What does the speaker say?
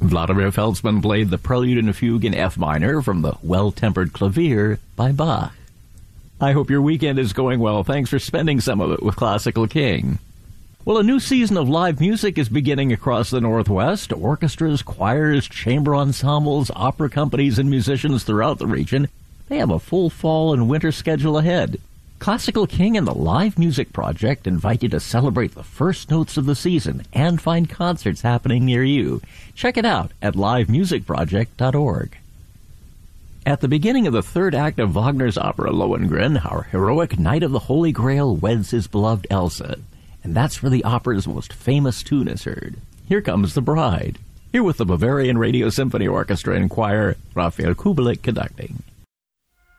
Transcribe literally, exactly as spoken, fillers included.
Vladimir Feldsman played the Prelude and Fugue in F minor from the Well-Tempered Clavier by Bach. I hope your weekend is going well. Thanks for spending some of it with Classical King. Well, a new season of live music is beginning across the Northwest. Orchestras, choirs, chamber ensembles, opera companies, and musicians throughout the region, they have a full fall and winter schedule ahead. Classical King and the Live Music Project invite you to celebrate the first notes of the season and find concerts happening near you. Check it out at live music project dot org. At the beginning of the third act of Wagner's opera Lohengrin, our heroic Knight of the Holy Grail weds his beloved Elsa. And that's where the opera's most famous tune is heard. Here Comes the Bride. Here with the Bavarian Radio Symphony Orchestra and Choir, Raphael Kubelik conducting.